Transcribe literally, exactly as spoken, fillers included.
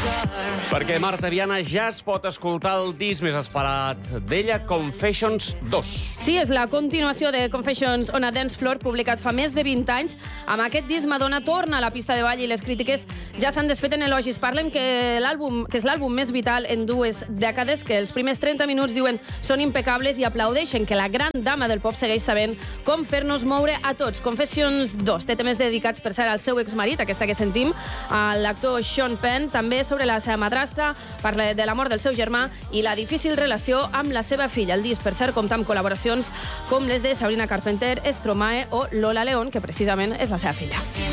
Perquè Marta Viana ja es pot escoltar el disc més esperat d'ella, Confessions dos. Sí, és la continuació de Confessions on a Dance Floor, publicat fa més de vint anys. Amb aquest disc, Madonna torna a la pista de ball i les crítiques ja s'han desfet en elogis. Parlen que l'àlbum, que és l'àlbum més vital en dues dècades, que els primers trenta minuts, diuen, són impecables i aplaudeixen que la gran dama del pop segueix sabent com fer-nos moure a tots. Confessions dos té temes dedicats, per cert, al seu exmarit, aquesta que sentim, a l'actor Sean Penn, també sobre la seva madrastra, parla de la mort del seu germà i la difícil relació amb la seva filla. El disc, per cert, compta amb col·laboracions com les de Sabrina Carpenter, Stromae o Lola León, que precisament és la seva filla.